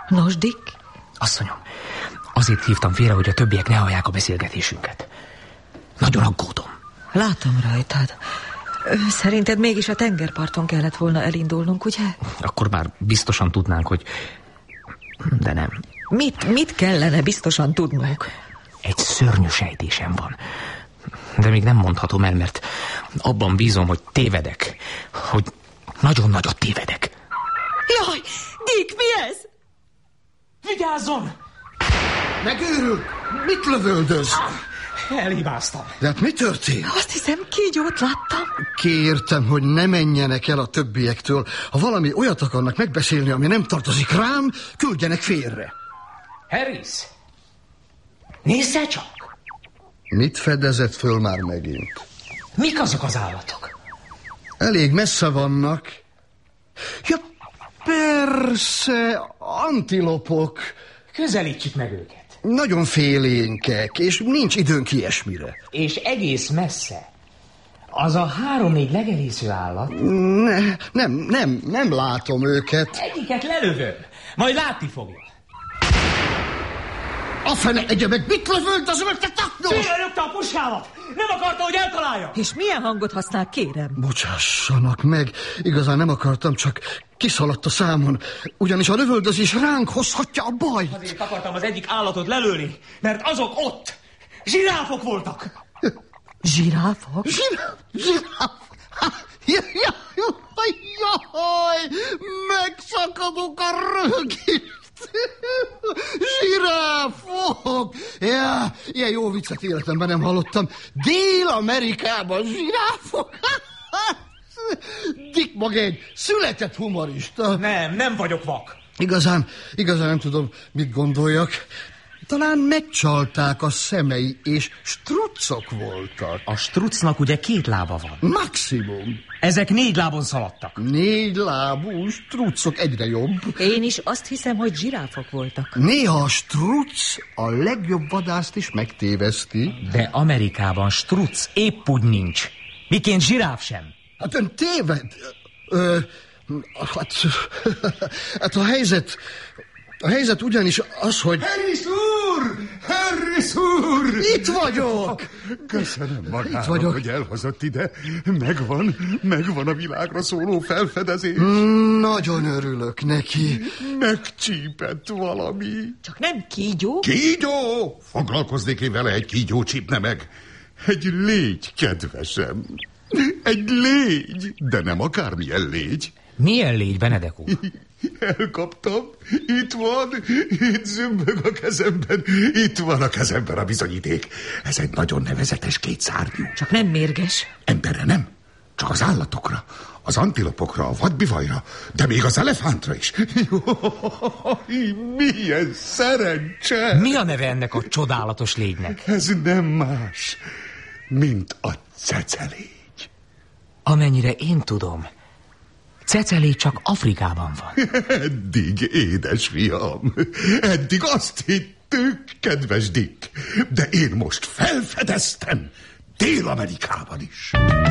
Nos, Dick? Asszonyom, azért hívtam félre, hogy a többiek ne hallják a beszélgetésünket. Nagyon aggódom. Látom rajtad. Szerinted mégis a tengerparton kellett volna elindulnunk, ugye? Akkor már biztosan tudnánk, hogy... De nem. Mit kellene biztosan tudnunk? Egy szörnyű sejtésem van. De még nem mondhatom el, mert abban bízom, hogy tévedek. Hogy nagyon nagyot tévedek. Jaj, Dick, mi ez? Vigyázzon! Megőrült! Mit lövöldöz? Elhibáztam. De hát mi történt? Azt hiszem, kígyót láttam. Kértem, hogy ne menjenek el a többiektől. Ha valami olyat akarnak megbeszélni, ami nem tartozik rám, küldjenek félre. Harris! Nézze csak! Mit fedezett föl már megint? Mik azok az állatok? Elég messze vannak. Ja, persze, antilopok. Közelítsük meg őket. Nagyon félénkek, és nincs időnk ilyesmire. És egész messze. Az a 3-4 legelésző állat. Nem látom őket. Egyiket lelövöm, majd látni fogja. A fene egye meg, mit lövölt az ölte taknos? Félrelökte a puskámat! Nem akarta, hogy eltalálja! És milyen hangot használ, kérem? Bocsássanak meg, igazán nem akartam, csak kiszaladt a számon. Ugyanis a lövöldözés ránk hozhatja a bajt. Azért akartam az egyik állatot lelőni, mert azok ott zsiráfok voltak. Zsiráfok? Zsiráf? Jaj, megszakadok a röhögést. Zsiráfok! Ja, ilyen jó viccet életemben nem hallottam. Dél-Amerikában zsiráfok? Dick maga egy született humorista. Nem vagyok vak. Igazán nem tudom, mit gondoljak. Talán megcsalták a szemei, és struccok voltak. A struccnak ugye 2 lába van. Maximum. Ezek 4 lábon szaladtak. 4 lábú struccok egyre jobb. Én is azt hiszem, hogy zsiráfok voltak. Néha a strucc a legjobb vadászt is megtéveszti. De Amerikában strucc épp úgy nincs. Miként zsiráf sem. Hát ön téved. Hát a helyzet ugyanis az, hogy... Harris úr! Itt vagyok! Köszönöm magának, hogy elhozott ide. Megvan a világra szóló felfedezés. Nagyon örülök neki. Megcsípett valami. Csak nem kígyó? Kígyó? Foglalkoznék én vele, egy kígyó csípne meg. Egy légy, kedvesem. Egy légy, de nem akármilyen légy. Milyen légy, Benedek úr? Elkaptam. Itt zümbög a kezemben. Itt van a kezemben a bizonyíték. Ez egy nagyon nevezetes 2 szárnyú. Csak nem mérges. Emberre nem, csak az állatokra, az antilopokra, a vadbivajra, de még az elefántra is. Milyen szerencse! Mi a neve ennek a csodálatos légynek? Ez nem más, mint a cecelégy. Amennyire én tudom, cecelégy csak Afrikában van. Eddig, édesfiam, eddig azt hittük, kedves Dick, de én most felfedeztem Dél-Amerikában is.